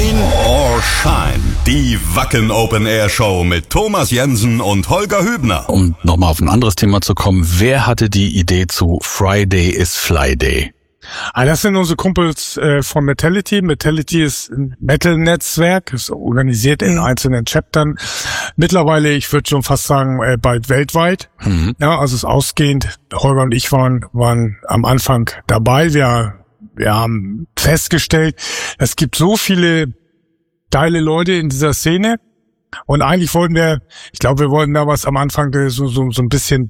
Rain or Shine. Die Wacken Open Air Show mit Thomas Jensen und Holger Hübner. Um nochmal auf ein anderes Thema zu kommen, wer hatte die Idee zu Friday is Fly Day? Das sind unsere Kumpels von Metality. Metality ist ein Metal-Netzwerk, ist organisiert in einzelnen Chaptern. Mittlerweile, ich würde schon fast sagen, bald weltweit. Ja, also es ist ausgehend. Holger und ich waren am Anfang dabei. Wir haben festgestellt, es gibt so viele geile Leute in dieser Szene. Und eigentlich wollten wir da was am Anfang so ein bisschen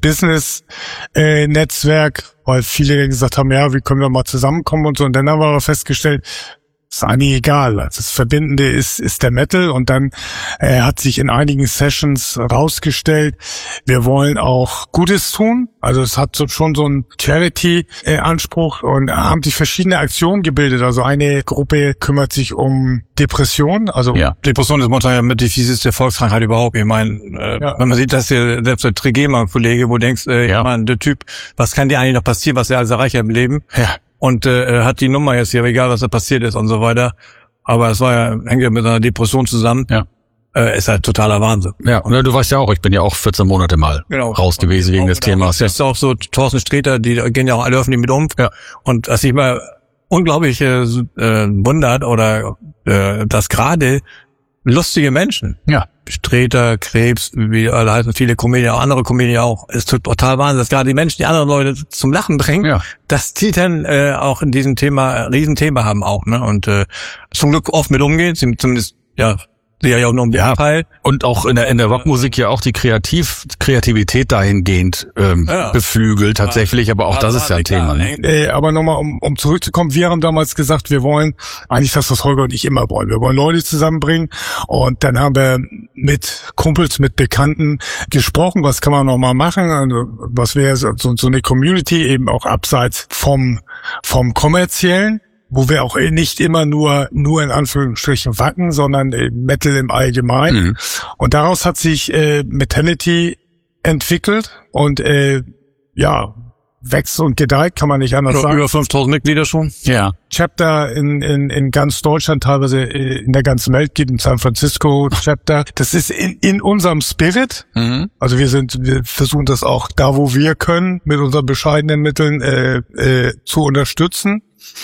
Business-Netzwerk, weil viele gesagt haben, ja, wie können wir mal zusammenkommen und so. Und dann haben wir aber festgestellt, ist eigentlich egal. Das Verbindende ist der Metal. Und dann hat sich in einigen Sessions rausgestellt, wir wollen auch Gutes tun. Also es hat schon so einen Charity-Anspruch und haben sich verschiedene Aktionen gebildet. Also eine Gruppe kümmert sich um Depression. Also Depression ist momentan ja mit die fieseste Volkskrankheit überhaupt. Ich meine, wenn man sieht, dass hier selbst der Trigema-Kollege, wo du denkst, Mann, der Typ, was kann dir eigentlich noch passieren, was er alles erreicht hat im Leben? Ja. Und hat die Nummer jetzt hier, egal was da passiert ist und so weiter. Aber es hängt ja mit einer Depression zusammen. Ja. Ist halt totaler Wahnsinn. Ja, und du weißt ja auch, ich bin ja auch 14 Monate mal raus gewesen wegen des Themas. Das ist auch so, Thorsten Sträter, die gehen ja auch alle öffentlich mit um. Ja. Und was sich mal unglaublich wundert oder dass gerade lustige Menschen, Sträter, Krebs, wie alle heißen, viele Comedian, auch andere Comedian auch, ist total Wahnsinn, dass gerade die Menschen, die anderen Leute zum Lachen bringen, dass die dann auch in diesem Thema, ein Riesenthema haben auch, ne? Und zum Glück oft mit umgehen, zumindest, sicher ja auch nur um den Teil. Und auch in der Rockmusik ja auch die Kreativität dahingehend beflügelt tatsächlich, aber auch das ist ja ein Thema. Ne? Aber nochmal, um zurückzukommen, wir haben damals gesagt, wir wollen eigentlich das, was Holger und ich immer wollen. Wir wollen Leute zusammenbringen und dann haben wir mit Kumpels, mit Bekannten gesprochen, was kann man nochmal machen, also, was wäre so eine Community eben auch abseits vom Kommerziellen, wo wir auch nicht immer nur in Anführungsstrichen Wacken, sondern Metal im Allgemeinen. Und daraus hat sich Metality entwickelt und wächst und gedeiht, kann man nicht anders sagen. Über 5000 Mitglieder schon. Ja. Chapter in ganz Deutschland, teilweise in der ganzen Welt, geht in San Francisco Chapter. Das ist in unserem Spirit. Also wir versuchen das auch da, wo wir können, mit unseren bescheidenen Mitteln zu unterstützen.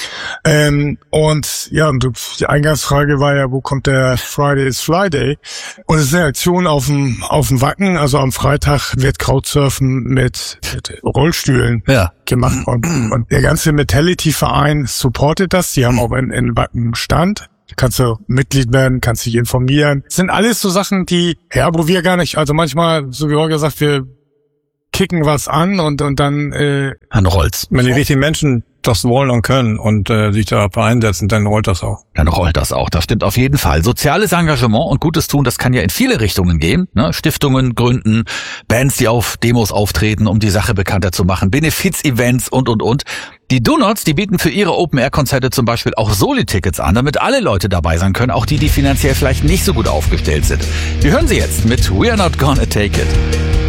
Und die Eingangsfrage war ja, wo kommt der Friday is Fly Day? Und es ist eine Aktion auf dem Wacken, also am Freitag wird Couchsurfen mit Rollstühlen gemacht. Und der ganze Metality-Verein supportet das. Die haben auch in Wacken Stand. Kannst du Mitglied werden, kannst dich informieren. Das sind alles so Sachen, wo wir gar nicht, also manchmal, so wie Holger sagt, wir kicken was an und dann dann rollt's. Wenn die richtigen Menschen das wollen und können und sich dafür einsetzen, dann rollt das auch. Dann rollt das auch, das stimmt auf jeden Fall. Soziales Engagement und Gutes tun, das kann ja in viele Richtungen gehen. Ne? Stiftungen gründen, Bands, die auf Demos auftreten, um die Sache bekannter zu machen, Benefiz-Events und. Die Donuts, die bieten für ihre Open-Air-Konzerte zum Beispiel auch Soli-Tickets an, damit alle Leute dabei sein können, auch die finanziell vielleicht nicht so gut aufgestellt sind. Wir hören sie jetzt mit We're Not Gonna Take It.